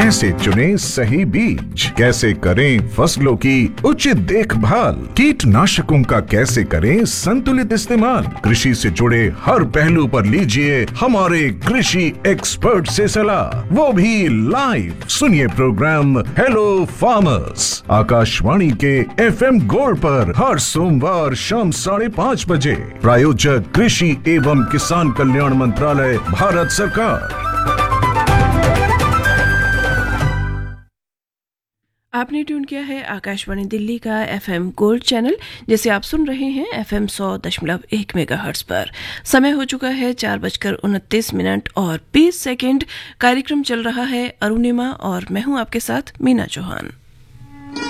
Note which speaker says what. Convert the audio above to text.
Speaker 1: कैसे चुने सही बीज, कैसे करें फसलों की उचित देखभाल, कीटनाशकों का कैसे करें संतुलित इस्तेमाल। कृषि से जुड़े हर पहलू पर लीजिए हमारे कृषि एक्सपर्ट से सलाह, वो भी लाइव। सुनिए प्रोग्राम हेलो फार्मर्स आकाशवाणी के FM गोल्ड पर हर सोमवार शाम 5:30 बजे। प्रायोजक कृषि एवं किसान कल्याण मंत्रालय, भारत सरकार।
Speaker 2: आपने ट्यून किया है आकाशवाणी दिल्ली का FM गोल्ड चैनल, जिसे आप सुन रहे हैं FM 100.1 मेगाहर्ट्ज पर। समय हो चुका है 4:29 और 20 सेकंड। कार्यक्रम चल रहा है अरुणिमा और मैं हूं आपके साथ मीना चौहान।